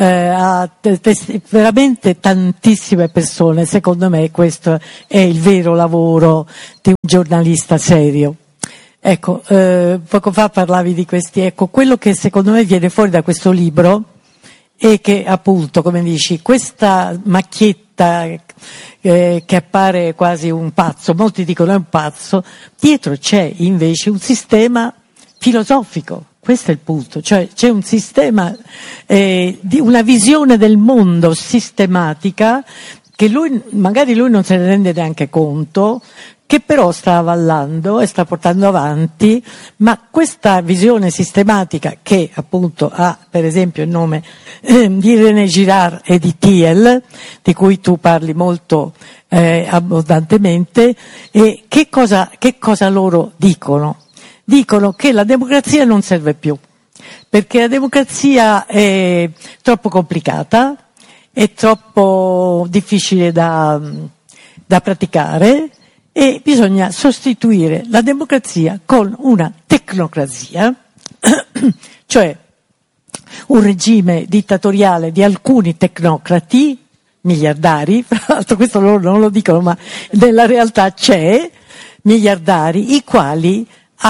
veramente tantissime persone. Secondo me questo è il vero lavoro di un giornalista serio. Ecco, poco fa parlavi di questi, ecco, quello che secondo me viene fuori da questo libro e che appunto, come dici, questa macchietta che appare quasi un pazzo, molti dicono è un pazzo, dietro c'è invece un sistema filosofico, questo è il punto, cioè c'è un sistema di una visione del mondo sistematica che magari lui non se ne rende neanche conto, che però sta avvallando e sta portando avanti, ma questa visione sistematica che appunto ha per esempio il nome di René Girard e di Thiel, di cui tu parli molto abbondantemente, e che cosa loro dicono? Dicono che la democrazia non serve più, perché la democrazia è troppo complicata, è troppo difficile da praticare, e bisogna sostituire la democrazia con una tecnocrazia, cioè un regime dittatoriale di alcuni tecnocrati, miliardari, tra l'altro questo loro non lo dicono ma nella realtà c'è, miliardari, i quali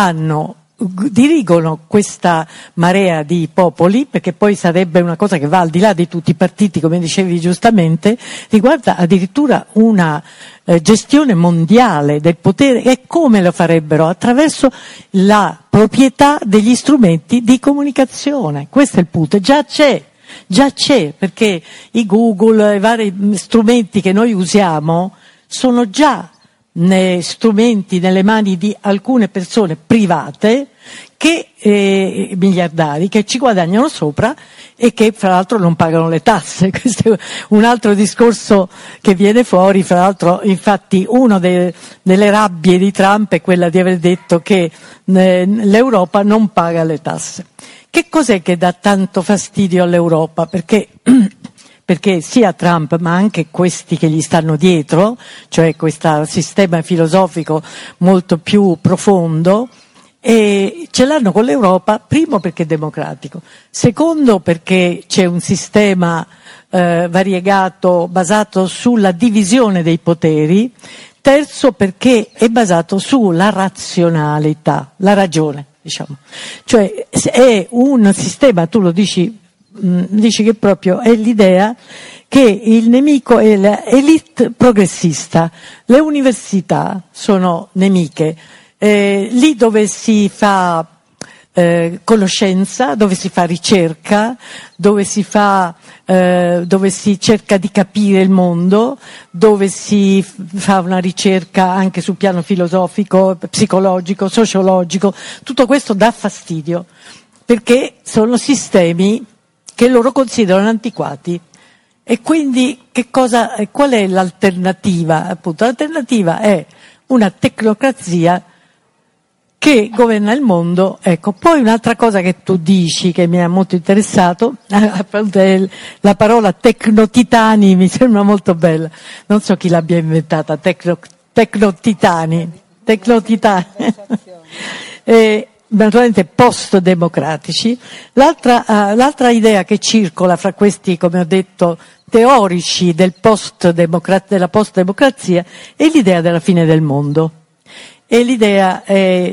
dirigono questa marea di popoli, perché poi sarebbe una cosa che va al di là di tutti i partiti, come dicevi giustamente, riguarda addirittura una gestione mondiale del potere. E come lo farebbero? Attraverso la proprietà degli strumenti di comunicazione. Questo è il punto. Già c'è, perché i Google, i vari strumenti che noi usiamo sono già strumenti nelle mani di alcune persone private miliardari che ci guadagnano sopra e che fra l'altro non pagano le tasse. Questo è un altro discorso che viene fuori. Fra l'altro, infatti, una delle rabbie di Trump è quella di aver detto che l'Europa non paga le tasse. Che cos'è che dà tanto fastidio all'Europa? Perché sia Trump ma anche questi che gli stanno dietro, cioè questo sistema filosofico molto più profondo, e ce l'hanno con l'Europa, primo perché è democratico, secondo perché c'è un sistema variegato basato sulla divisione dei poteri, terzo perché è basato sulla razionalità, la ragione, diciamo. Cioè è un sistema, tu lo dici che proprio è l'idea che il nemico è l'elite progressista, le università sono nemiche, lì dove si fa conoscenza, dove si fa ricerca, dove si cerca di capire il mondo, dove si fa una ricerca anche sul piano filosofico, psicologico, sociologico, tutto questo dà fastidio, perché sono sistemi che loro considerano antiquati. E quindi qual è l'alternativa? Appunto, l'alternativa è una tecnocrazia che governa il mondo. Ecco, poi un'altra cosa che tu dici che mi ha molto interessato, la parola tecnotitani mi sembra molto bella. Non so chi l'abbia inventata, tecnotitani. Naturalmente post-democratici. L'altra idea che circola fra questi, come ho detto, teorici della post-democrazia è l'idea della fine del mondo. E l'idea c'è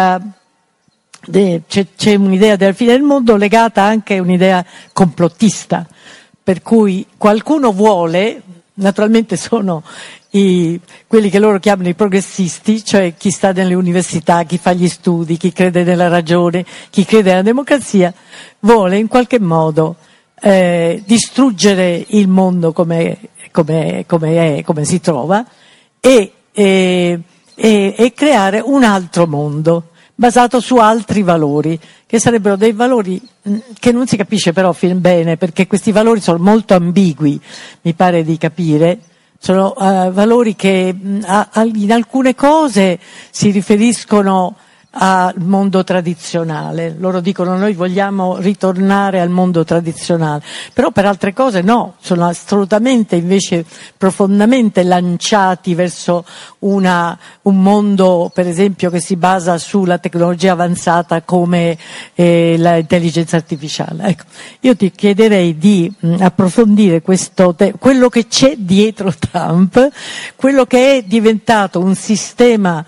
un'idea della fine del mondo legata anche a un'idea complottista, per cui qualcuno vuole, naturalmente sono quelli che loro chiamano i progressisti, cioè chi sta nelle università, chi fa gli studi, chi crede nella ragione, chi crede nella democrazia, vuole in qualche modo distruggere il mondo come si trova e creare un altro mondo basato su altri valori, che sarebbero dei valori che non si capisce però bene, perché questi valori sono molto ambigui, mi pare di capire. sono valori che in alcune cose si riferiscono al mondo tradizionale, loro dicono noi vogliamo ritornare al mondo tradizionale, però per altre cose no, sono assolutamente invece profondamente lanciati verso un mondo per esempio che si basa sulla tecnologia avanzata come l'intelligenza artificiale. Ecco, io ti chiederei di approfondire quello che c'è dietro Trump, quello che è diventato un sistema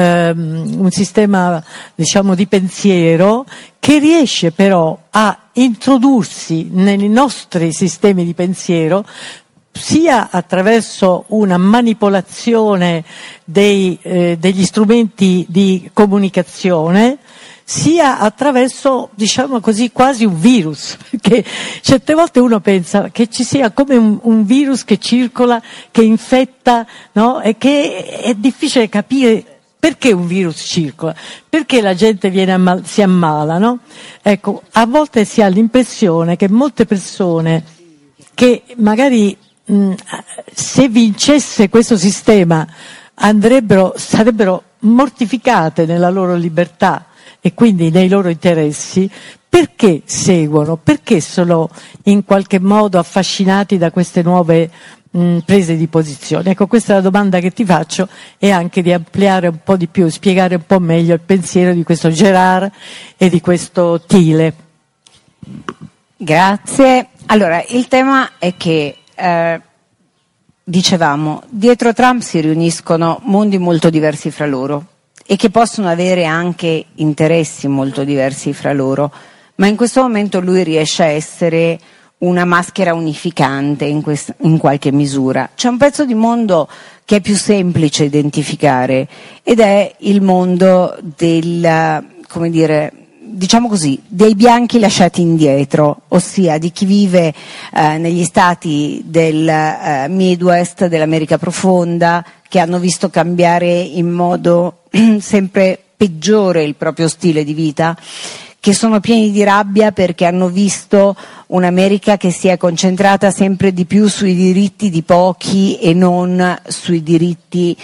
diciamo di pensiero che riesce però a introdursi nei nostri sistemi di pensiero sia attraverso una manipolazione degli strumenti di comunicazione, sia attraverso, diciamo così, quasi un virus, perché certe volte uno pensa che ci sia come un virus che circola, che infetta, no? E che è difficile capire perché un virus circola, perché la gente si ammala, no? Ecco, a volte si ha l'impressione che molte persone che magari se vincesse questo sistema sarebbero mortificate nella loro libertà e quindi nei loro interessi, perché seguono, perché sono in qualche modo affascinati da queste nuove prese di posizione. Ecco, questa è la domanda che ti faccio, e anche di ampliare un po' di più, spiegare un po' meglio il pensiero di questo Gerard e di questo Thiele. Grazie. Allora, il tema è che dicevamo, dietro Trump si riuniscono mondi molto diversi fra loro e che possono avere anche interessi molto diversi fra loro, ma in questo momento lui riesce a essere una maschera unificante in qualche misura. C'è un pezzo di mondo che è più semplice identificare ed è il mondo come dire, diciamo così, dei bianchi lasciati indietro, ossia di chi vive negli stati del Midwest, dell'America profonda, che hanno visto cambiare in modo sempre peggiore il proprio stile di vita, che sono pieni di rabbia perché hanno visto un'America che si è concentrata sempre di più sui diritti di pochi e non sui diritti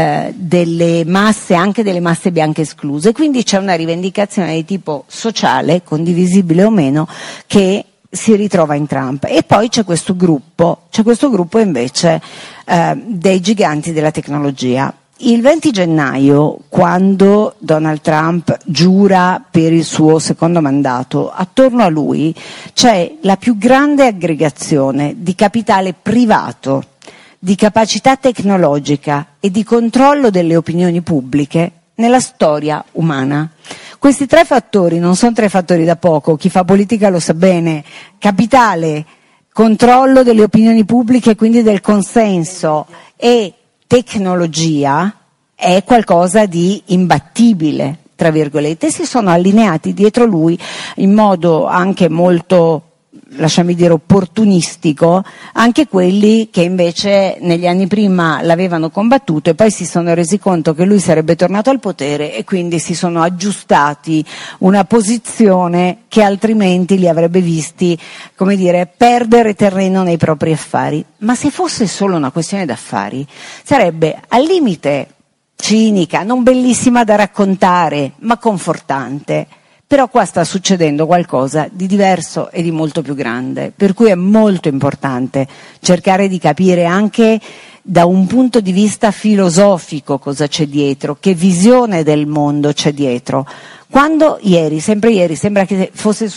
delle masse, anche delle masse bianche escluse. Quindi c'è una rivendicazione di tipo sociale, condivisibile o meno, che si ritrova in Trump. E poi c'è questo gruppo invece dei giganti della tecnologia. Il 20 gennaio, quando Donald Trump giura per il suo secondo mandato, attorno a lui c'è la più grande aggregazione di capitale privato, di capacità tecnologica e di controllo delle opinioni pubbliche nella storia umana. Questi tre fattori non sono tre fattori da poco, chi fa politica lo sa bene: capitale, controllo delle opinioni pubbliche, quindi del consenso, e tecnologia è qualcosa di imbattibile, tra virgolette. Si sono allineati dietro lui in modo anche molto, lasciami dire, opportunistico, anche quelli che invece negli anni prima l'avevano combattuto e poi si sono resi conto che lui sarebbe tornato al potere e quindi si sono aggiustati una posizione che altrimenti li avrebbe visti, come dire, perdere terreno nei propri affari. Ma se fosse solo una questione d'affari, sarebbe al limite cinica, non bellissima da raccontare, ma confortante. Però qua sta succedendo qualcosa di diverso e di molto più grande, per cui è molto importante cercare di capire anche da un punto di vista filosofico cosa c'è dietro, che visione del mondo c'è dietro. Quando ieri, sembra che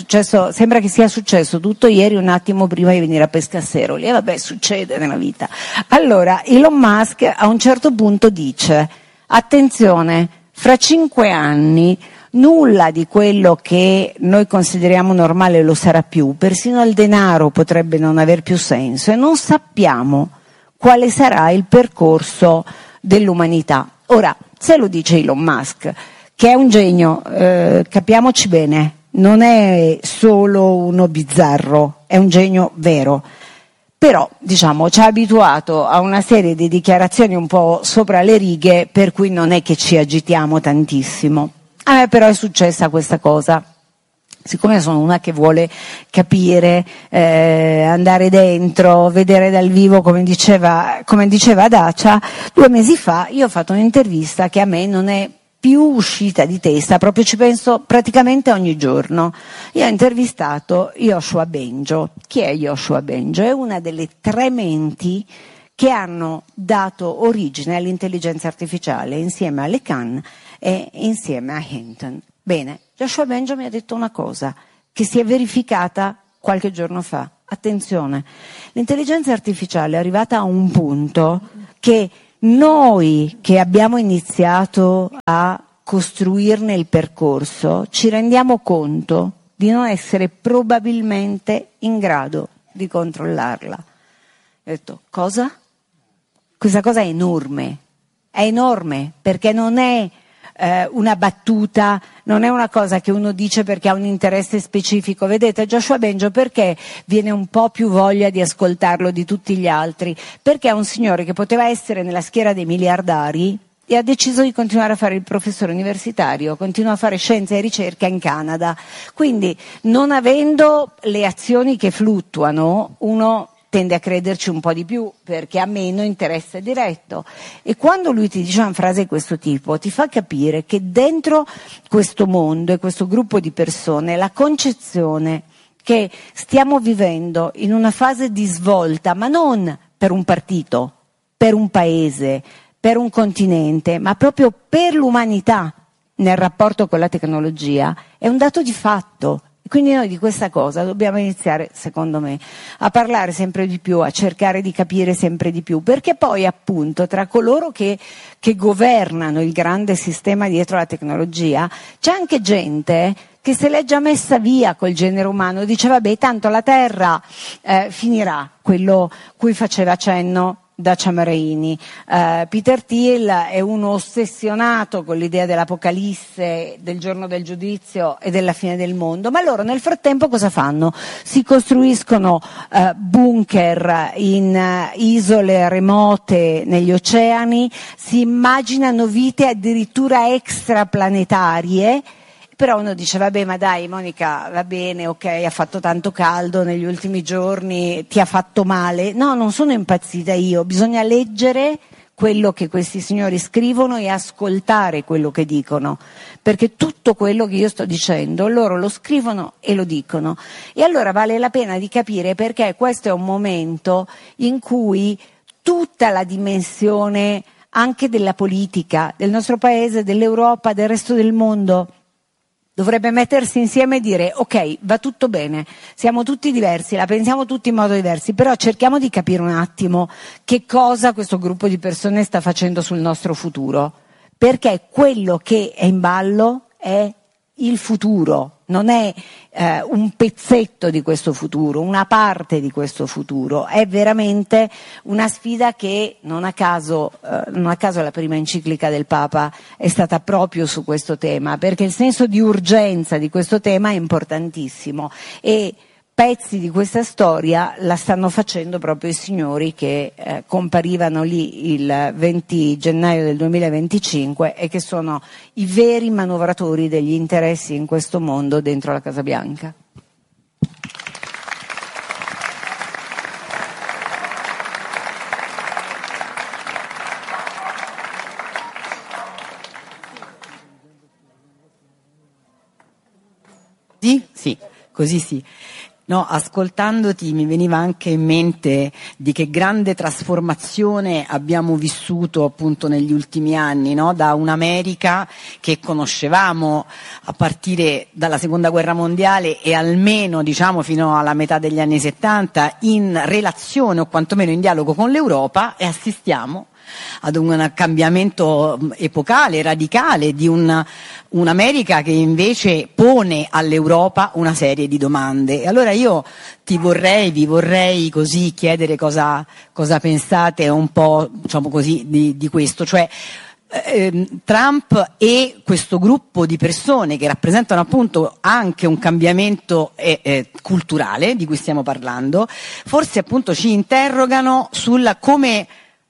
sia successo tutto ieri, un attimo prima di venire a Pescasseroli, e vabbè, succede nella vita. Allora, Elon Musk a un certo punto dice: attenzione, fra 5 anni nulla di quello che noi consideriamo normale lo sarà più, persino il denaro potrebbe non aver più senso e non sappiamo quale sarà il percorso dell'umanità. Ora, se lo dice Elon Musk, che è un genio, capiamoci bene, non è solo uno bizzarro, è un genio vero. Però, diciamo, ci ha abituato a una serie di dichiarazioni un po' sopra le righe, per cui non è che ci agitiamo tantissimo. A me però è successa questa cosa. Siccome sono una che vuole capire, andare dentro, vedere dal vivo, come diceva Dacia, 2 mesi fa io ho fatto un'intervista che a me non è più uscita di testa, proprio ci penso praticamente ogni giorno. Io ho intervistato Yoshua Bengio. Chi è Yoshua Bengio? È una delle 3 menti che hanno dato origine all'intelligenza artificiale insieme a LeCun e insieme a Hinton. Bene, Yoshua Bengio mi ha detto una cosa che si è verificata qualche giorno fa. Attenzione, l'intelligenza artificiale è arrivata a un punto che noi che abbiamo iniziato a costruirne il percorso ci rendiamo conto di non essere probabilmente in grado di controllarla. Ho detto, cosa? Questa cosa è enorme perché non è una battuta, non è una cosa che uno dice perché ha un interesse specifico. Vedete, Yoshua Bengio perché viene un po' più voglia di ascoltarlo di tutti gli altri? Perché è un signore che poteva essere nella schiera dei miliardari e ha deciso di continuare a fare il professore universitario, continua a fare scienza e ricerca in Canada. Quindi, non avendo le azioni che fluttuano, uno tende a crederci un po' di più perché ha meno interesse diretto, e quando lui ti dice una frase di questo tipo ti fa capire che dentro questo mondo e questo gruppo di persone la concezione che stiamo vivendo in una fase di svolta, ma non per un partito, per un paese, per un continente, ma proprio per l'umanità nel rapporto con la tecnologia, è un dato di fatto. Quindi noi di questa cosa dobbiamo iniziare, secondo me, a parlare sempre di più, a cercare di capire sempre di più, perché poi appunto tra coloro che governano il grande sistema dietro la tecnologia c'è anche gente che se l'è già messa via col genere umano, dice vabbè tanto la Terra finirà, quello cui faceva cenno Dacia Maraini. Peter Thiel è uno ossessionato con l'idea dell'apocalisse, del giorno del giudizio e della fine del mondo, ma loro nel frattempo cosa fanno? Si costruiscono bunker in isole remote negli oceani, si immaginano vite addirittura extraplanetarie. Però uno dice, vabbè, ma dai Monica, va bene, ok, ha fatto tanto caldo negli ultimi giorni, ti ha fatto male. No, non sono impazzita io, bisogna leggere quello che questi signori scrivono e ascoltare quello che dicono, perché tutto quello che io sto dicendo loro lo scrivono e lo dicono. E allora vale la pena di capire perché questo è un momento in cui tutta la dimensione anche della politica, del nostro paese, dell'Europa, del resto del mondo, dovrebbe mettersi insieme e dire ok, va tutto bene, siamo tutti diversi, la pensiamo tutti in modo diverso, però cerchiamo di capire un attimo che cosa questo gruppo di persone sta facendo sul nostro futuro, perché quello che è in ballo è il futuro, non è un pezzetto di questo futuro, una parte di questo futuro, è veramente una sfida che non a caso la prima enciclica del Papa è stata proprio su questo tema, perché il senso di urgenza di questo tema è importantissimo e pezzi di questa storia la stanno facendo proprio i signori che comparivano lì il 20 gennaio del 2025 e che sono i veri manovratori degli interessi in questo mondo dentro la Casa Bianca. Sì, così sì. No, ascoltandoti mi veniva anche in mente di che grande trasformazione abbiamo vissuto appunto negli ultimi anni, no? Da un'America che conoscevamo a partire dalla Seconda Guerra Mondiale e almeno diciamo fino alla metà degli anni 70 in relazione o quantomeno in dialogo con l'Europa, e assistiamo ad un cambiamento epocale, radicale di un'America che invece pone all'Europa una serie di domande. E allora io vi vorrei così chiedere cosa pensate un po', diciamo così, di questo, cioè Trump e questo gruppo di persone che rappresentano appunto anche un cambiamento culturale di cui stiamo parlando, forse appunto ci interrogano sulla come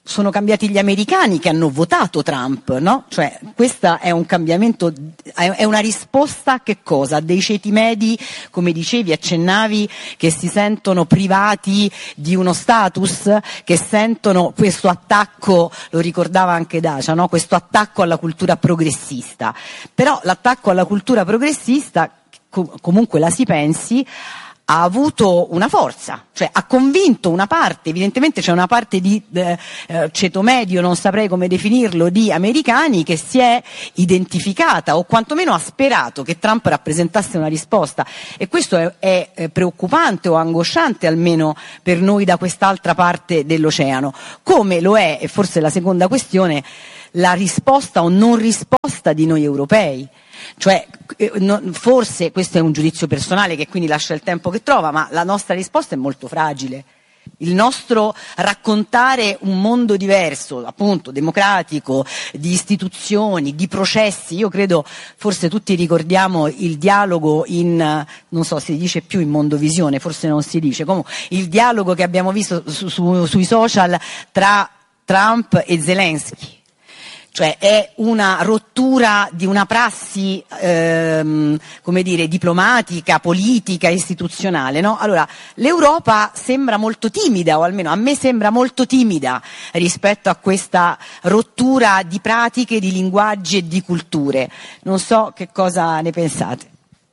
sono cambiati gli americani che hanno votato Trump, no? Cioè, questo è un cambiamento, è una risposta a che cosa? A dei ceti medi, come dicevi, accennavi, che si sentono privati di uno status, che sentono questo attacco, lo ricordava anche Dacia, no? Questo attacco alla cultura progressista. Però l'attacco alla cultura progressista, comunque la si pensi, ha avuto una forza, cioè ha convinto una parte, evidentemente c'è una parte di ceto medio, non saprei come definirlo, di americani che si è identificata o quantomeno ha sperato che Trump rappresentasse una risposta, e questo è preoccupante o angosciante almeno per noi da quest'altra parte dell'oceano, come lo è, e forse la seconda questione, la risposta o non risposta di noi europei. Cioè, forse questo è un giudizio personale che quindi lascia il tempo che trova, ma la nostra risposta è molto fragile. Il nostro raccontare un mondo diverso, appunto democratico, di istituzioni, di processi, io credo, forse tutti ricordiamo il dialogo non so, si dice più in Mondovisione, forse non si dice, comunque il dialogo che abbiamo visto sui social tra Trump e Zelensky. Cioè è una rottura di una prassi, come dire, diplomatica, politica, istituzionale, no? Allora, l'Europa sembra molto timida, o almeno a me sembra molto timida rispetto a questa rottura di pratiche, di linguaggi e di culture. Non so che cosa ne pensate.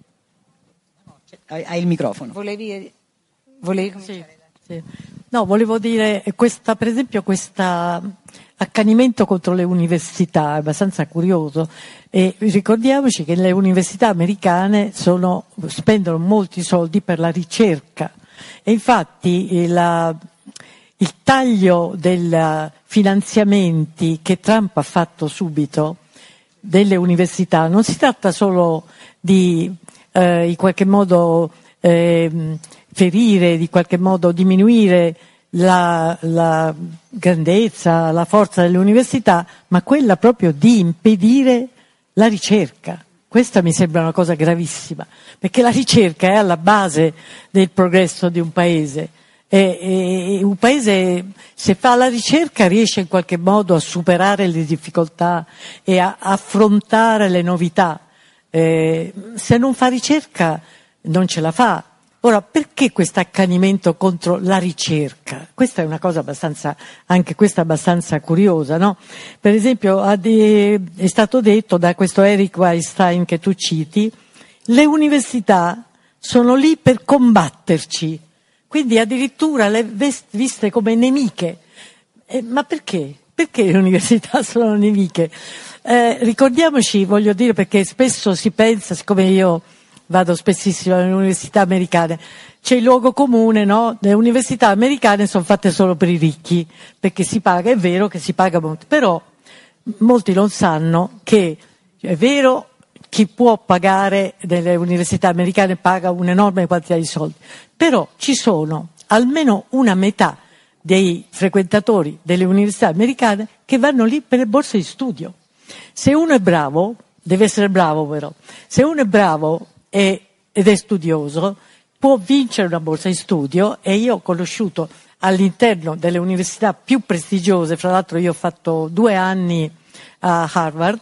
Hai il microfono. Volevi cominciare? Sì. No, volevo dire, per esempio questa accanimento contro le università è abbastanza curioso, e ricordiamoci che le università americane spendono molti soldi per la ricerca, e infatti il taglio dei finanziamenti che Trump ha fatto subito delle università non si tratta solo di in qualche modo ferire, di qualche modo diminuire la grandezza, la forza delle università, ma quella proprio di impedire la ricerca. Questa mi sembra una cosa gravissima, perché la ricerca è alla base del progresso di un paese. E un paese, se fa la ricerca, riesce in qualche modo a superare le difficoltà e a affrontare le novità. Se non fa ricerca non ce la fa. Ora, perché questo accanimento contro la ricerca? Questa è una cosa abbastanza curiosa, no? Per esempio, è stato detto da questo Eric Weinstein che tu citi, le università sono lì per combatterci, quindi addirittura le viste come nemiche. Ma perché? Perché le università sono nemiche? Ricordiamoci, voglio dire, perché spesso si pensa, siccome io vado spessissimo alle università americane, c'è il luogo comune, no? Le università americane sono fatte solo per i ricchi, perché si paga, è vero che si paga molto, però molti non sanno che è vero, chi può pagare delle università americane paga un'enorme quantità di soldi, però ci sono almeno una metà dei frequentatori delle università americane che vanno lì per le borse di studio. Se uno è bravo, deve essere bravo però, se uno è bravo ed è studioso, può vincere una borsa di studio, e io ho conosciuto all'interno delle università più prestigiose, fra l'altro io ho fatto 2 anni a Harvard,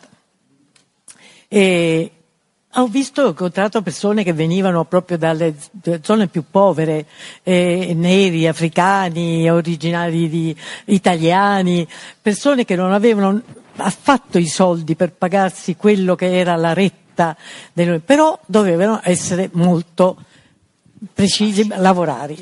e ho incontrato persone che venivano proprio dalle zone più povere, neri, africani, originari italiani, persone che non avevano affatto i soldi per pagarsi quello che era la retta, però dovevano essere molto precisi, lavorare.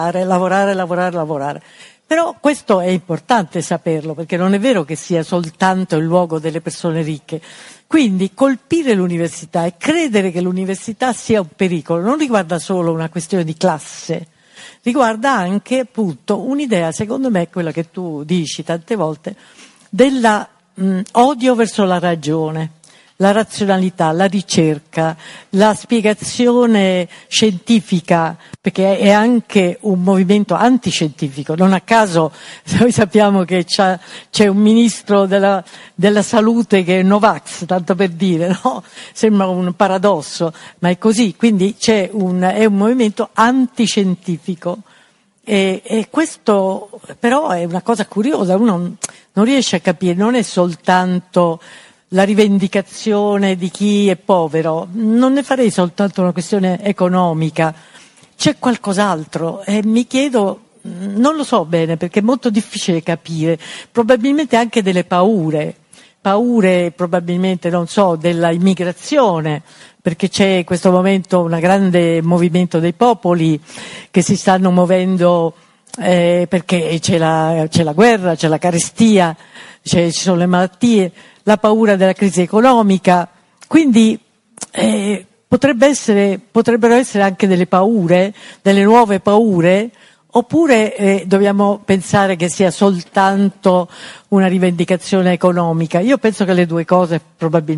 Però questo è importante saperlo, perché non è vero che sia soltanto il luogo delle persone ricche. Quindi colpire l'università e credere che l'università sia un pericolo non riguarda solo una questione di classe, riguarda anche appunto un'idea, secondo me, quella che tu dici tante volte, della odio verso la ragione, la razionalità, la ricerca, la spiegazione scientifica, perché è anche un movimento antiscientifico. Non a caso noi sappiamo che c'è un ministro della salute che è Novax, tanto per dire, no? Sembra un paradosso, ma è così. Quindi è un movimento antiscientifico. E questo però è una cosa curiosa, uno non riesce a capire, non è soltanto la rivendicazione di chi è povero, non ne farei soltanto una questione economica, c'è qualcos'altro e mi chiedo, non lo so bene perché è molto difficile capire, probabilmente anche delle paure probabilmente, non so, della immigrazione, perché c'è in questo momento un grande movimento dei popoli che si stanno muovendo perché c'è la guerra, c'è la carestia, ci sono le malattie, la paura della crisi economica, quindi potrebbero essere anche delle paure, delle nuove paure, oppure dobbiamo pensare che sia soltanto una rivendicazione economica? Io penso che le due cose probabilmente